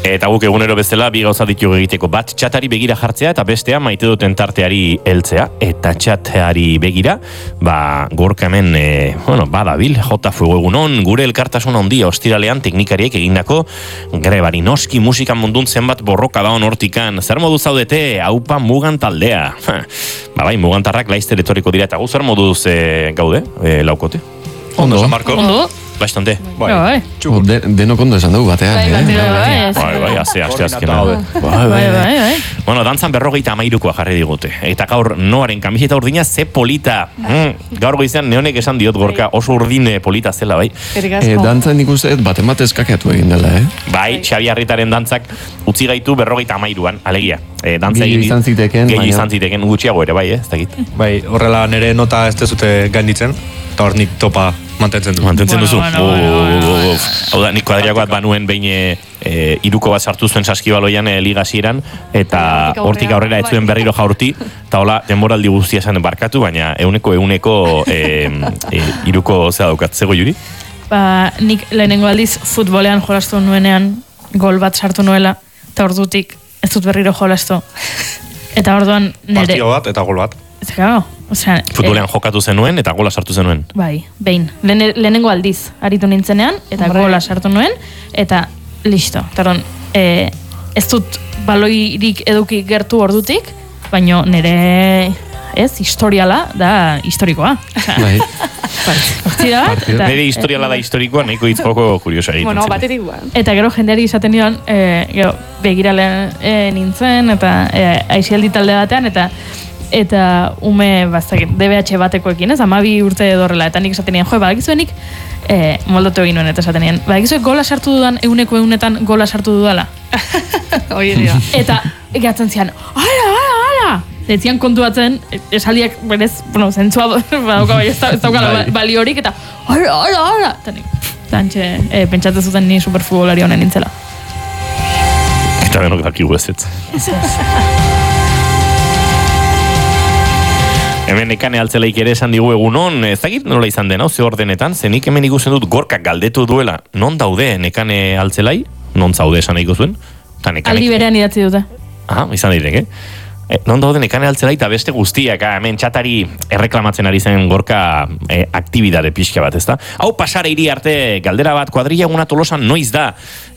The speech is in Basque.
Eta guk egunero bezala bi gauza ditugu egiteko, bat txatari begira jartzea eta bestea maite duten tarteari heltzea. Eta txatari begira, Gorka hemen, badabil, jota fuego egunon, gure elkartasun handia ostiralean teknikariek egindako grebari noski musikan mundun zenbat borroka daun hortikan. Zer modu zaudete, haupa mugan taldea. Mugantarrak laizter etorriko dira eta gu zer moduz gaude, laukote? Ondo, Marko. Ondo. Bastonte. Bai. Denok ondo esan dugu batean. Aste azkena. Bueno, dantzan 53koa jarri digute. Eta gaur Noaren kamiseta urdina ze polita. Gaur goizean Neonek esan diot Gorka oso urdin polita zela, bai. Dantzan nik uste bat eskakeatu egin dela, Bai, Xabi Arrietaren dantzak utzi gaitu 53an, alegia. Dantza egin izan ziteken gutxiago ere, bai, ez dakit. Bai, horrela nire nota ez dezute gainditzen, eta hor nik topa mantentzen du. Mantentzen duzu. Hau da, nik kuadriakoat banuen behin iruko bat sartu zuen saskibaloian ligasieran, eta hortik aurrera ez zuen berriro jaurti, eta hola, denboraldi guztia esan barkatu, baina euneko iruko zea daukat, zego juri? Nik lehenengo aldiz futbolean jolastu nuenean gol bat sartu nuela, eta ordutik ez dut berriro jolastu. Eta orduan nire... Partio bat eta gol bat. Ez gago, futbolean jokatu zenuen eta gola sartu zenuen. Bai, behin. Lehenengo aldiz aritu nintzenean, eta gola sartu nuen, eta listo. Taron, ez dut baloirik eduki gertu ordutik, baino nire... historiala da historikoa. Bai. Nire historiala da historikoa, nahiko hitzkoko kuriosa egiten. Bueno, batetik guan. Eta gero jendeari izaten nion, begirale nintzen, eta aizialdi talde batean, eta ume bastakit, DBH batekoekin, ez, 12 urte edorrela, eta nik esaten nion, badakizuenik, moldatu egin nuen, eta esaten nion, badakizuek gola sartu dudan, egunetan gola sartu dudala. Oie dira. Eta egatzen zian, ala! Etzian kontuatzen, esaldiak, berez, zentzua badauka, ez daukala baliorik, eta ala! Eta pentsatzen zuten ni superfutbolari honen nintzela. Eta benok dakigu ez ez. Hemen Nekane Altzelaik ere esan digu egunon, ezagit nola izan den, ze ordenetan, zenik hemen ikusten dut Gorkak galdetu duela, non daude Nekane Altzelai? Non zaude esan nahiko zuen? Aldi berean idatzi dute. Izan direke. Non daude Nekane Altzelai eta beste guztiak, hemen txatari erreklamatzen ari zen Gorka aktibidade pixka bat, ezta? Hau pasara hiri arte, galdera bat, kuadrilla eguna Tolosan noiz da?